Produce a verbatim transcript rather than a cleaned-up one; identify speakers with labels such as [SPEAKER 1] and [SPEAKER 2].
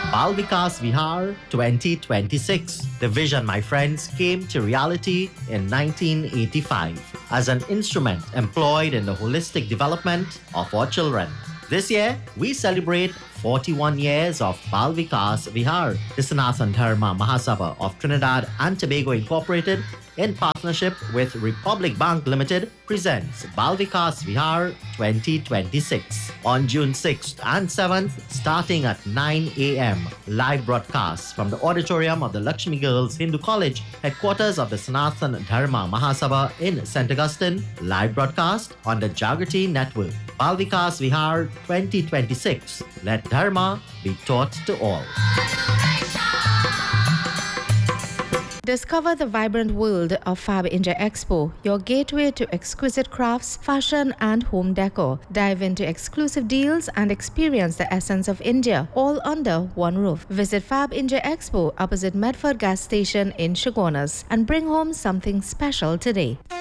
[SPEAKER 1] Bal Vikas Vihar twenty twenty-six. The vision, my friends, came to reality in nineteen eighty-five as an instrument employed in the holistic development of our children. This year, we celebrate forty-one years of Bal Vikas Vihar. The Sanatana Dharma Mahasabha of Trinidad and Tobago Incorporated, in partnership with Republic Bank Limited, presents Bal Vikas Vihar twenty twenty-six on June sixth and seventh, starting at nine a m Live broadcast from the auditorium of the Lakshmi Girls Hindu College, headquarters of the Sanatana Dharma Mahasabha in Saint Augustine. Live broadcast on the Jagrati Network. Bal Vikas Vihar twenty twenty-six. Let Dharma be taught to all.
[SPEAKER 2] Discover the vibrant world of Fab India Expo, your gateway to exquisite crafts, fashion and home decor. Dive into exclusive deals and experience the essence of India, all under one roof. Visit Fab India Expo opposite Medford Gas Station in Chaguanas and bring home something special today.